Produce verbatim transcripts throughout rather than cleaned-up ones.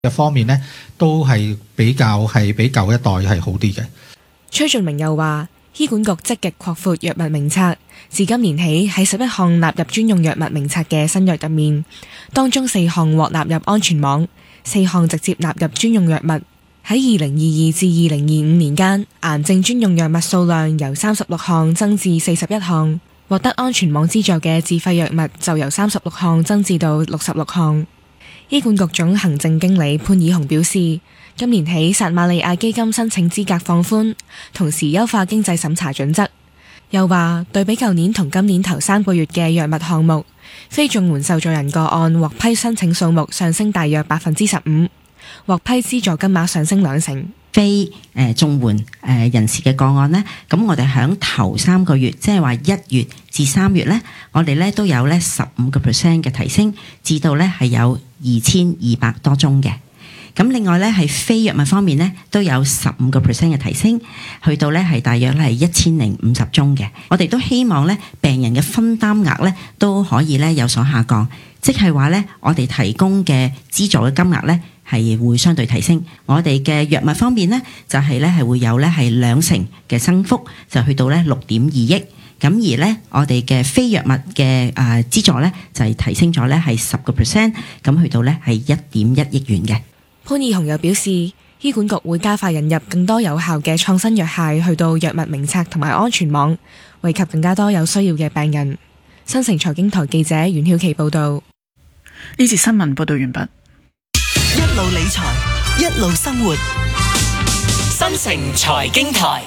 嘅方面呢，都係比較係比舊一代係好啲嘅。 崔俊明又話，醫管局積極擴闊藥物名冊，自今年起喺十一項納入專用藥物名冊嘅新藥入面，當中四項獲納入安全網，四項直接納入專用藥物。喺二零二二至二零二五年間，癌症專用藥物數量由三十六項增至四十一項，獲得安全網資助嘅自費藥物就由三十六項增至到六十六項。醫管局總行政經理潘以雄表示，今年起撒瑪利亞基金申請資格放寬，同時優化經濟審查準則。又話對比舊年同今年頭三個月嘅藥物項目，非綜援受助人個案獲批申請數目上升大約百分之十五，獲批資助金額上升兩成。 非誒綜援誒人士嘅個案呢，咁我哋響頭三個月，即係話一月至三月呢，我哋咧都有咧十五個 percent 嘅提升，至到咧係有二千二百多宗嘅。咁另外咧係非藥物方面咧都有十五個 percent 嘅提升，去到咧係大約咧係一千零五十宗嘅。我哋都希望咧病人嘅分擔額咧都可以咧有所下降，即係話咧我哋提供嘅資助嘅金額咧係會相對提升。我哋嘅藥物方面咧就係咧係會有咧係兩成嘅升幅，就去到咧六點二億。咁而咧，我哋嘅非藥物嘅誒資助咧就係提升咗咧係十個 percent，咁去到咧係一點一億元嘅。 潘義雄又表示，醫管局會加快引入更多有效嘅創新藥械去到藥物名冊同埋安全網，惠及更加多有需要嘅病人。新城財經台記者袁曉琪報導。 呢節新聞報導完畢。 一路理財，一路生活。新城財經台，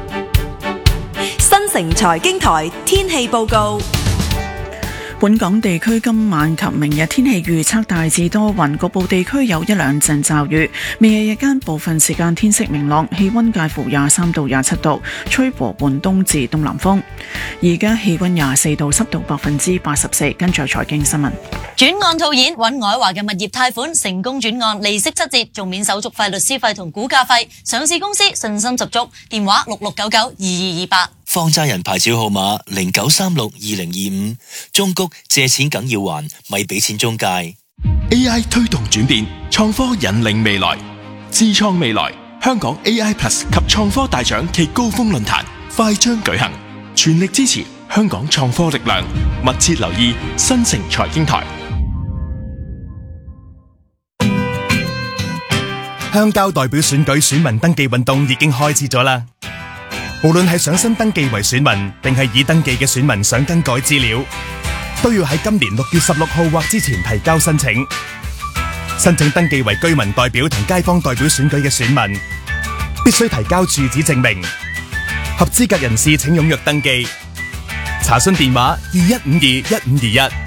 新城財經台天氣報告。 本港地區今晚及明日天氣預測大致多雲，局部地區有一兩陣驟雨。明日日間部分時間天色明朗，氣溫介乎廿三到廿七度，吹和緩東至東南風。而家氣溫廿四度，濕度百分之八十四。跟住財經新聞。 轉案套現揾愛華嘅物業貸款成功轉案，利息七折，仲免手續費、律師費同估價費。上市公司信心十足，電話六六九九二二二八。 放債人牌照號碼零九三六二零二五。中谷借錢梗要還，咪俾錢中介。 A I 推動轉變，創科引領未來，智創未來。香港 A I Plus 及創科大獎暨高峰論壇快將舉行，全力支持香港創科力量，密切留意新城財經台。 鄉郊代表選舉選民登記運動已經開始咗啦。無論係想新登記為選民，定係已登記嘅選民想更改資料，都要喺今年六月十六號或之前提交申請。申請登記為居民代表同街坊代表選舉嘅選民，必須提交住址證明。合資格人士請踴躍登記。查詢電話二一五二一五二一。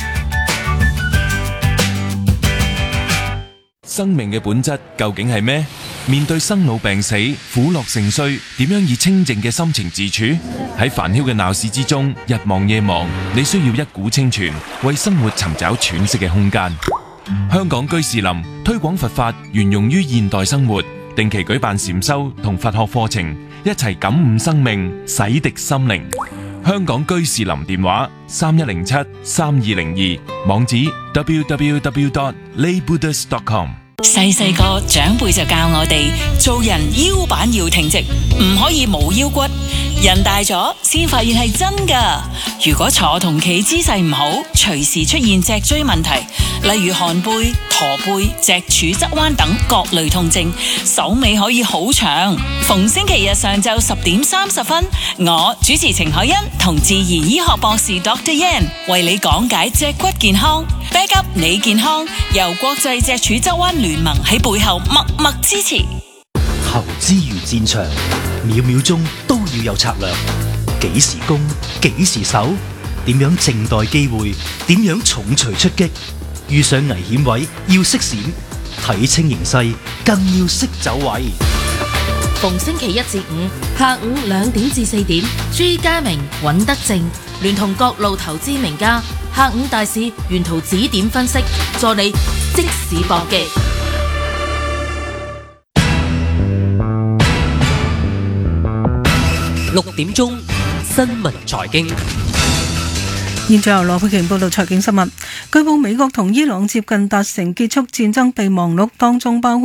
生命嘅本質究竟係咩？面對生老病死、苦樂盛衰，點樣以清靜嘅心情自處？喺煩囂嘅鬧市之中，日忙夜忙，你需要一股清泉，為生活尋找喘息嘅空間。香港居士林推廣佛法，沿用於現代生活，定期舉辦禪修同佛學課程，一齊感悟生命，洗滌心靈。香港居士林電話三一零七三二零二，網址 double-u double-u double-u dot lay buddhist dot com。 細細個長輩就教我哋做人腰板要挺直，唔可以冇腰骨。人大咗先發現係真噶。如果坐同企姿勢唔好，隨時出現脊椎問題，例如寒背、駝背、脊柱側彎等各類痛症，手尾可以好長。逢星期日上晝十點三十分，我主持程海欣同自然醫學博士 Doctor Yan 為你講解脊骨健康。Back up 你健康，由國際脊柱側彎聯盟喺背後默默支持。 投資如戰場，秒秒鐘都要有策略。幾時攻，幾時守，點樣靜待機會，點樣重錘出擊。遇上危險位要識閃，睇清形勢更要識走位。 逢星期一至五下午兩點至四點，朱家明、尹德正聯同各路投資名家，下午大市沿途指點分析，助你即時搏擊。 六點鐘新聞財經。 現在由羅佩瓊報道財經新聞。據報美國同伊朗接近達成結束戰爭備忘錄，當中包括